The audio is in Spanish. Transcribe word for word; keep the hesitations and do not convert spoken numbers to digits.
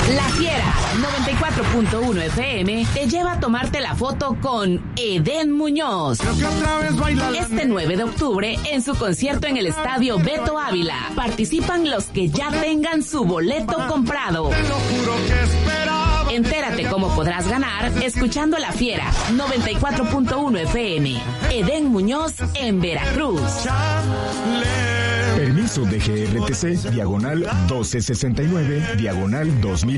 La Fiera noventa y cuatro punto uno F M te lleva a tomarte la foto con Edén Muñoz. Este nueve de octubre en su concierto en el Estadio Beto Ávila. Participan los que ya tengan su boleto comprado. Entérate cómo podrás ganar escuchando La Fiera noventa y cuatro punto uno F M. Edén Muñoz en Veracruz. Permiso de G R T C, diagonal doce sesenta y nueve, diagonal dos mil